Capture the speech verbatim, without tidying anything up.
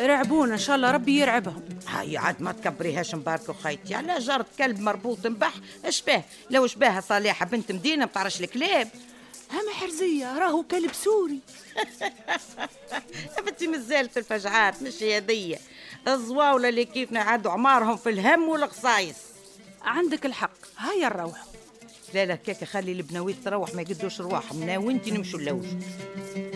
رعبونا إن شاء الله ربي يرعبهم. هاي عاد ما تكبريهاش مباركة خيتي، على جرة كلب مربوط نبح اشباه، لو شباها صالحة بنت مدينة متعرفش الكلاب. هم حرزية راهو كلب سوري. بنتي مازالت الفجعات مش هذية الزواولة اللي كيفنا عادوا عمارهم في الهم والقصايص. عندك الحق، هيا نروحوا. لا لا كيكة خلي البنويت تروح ما يقدوش رواحهم، نا وانتي نمشوا اللوج.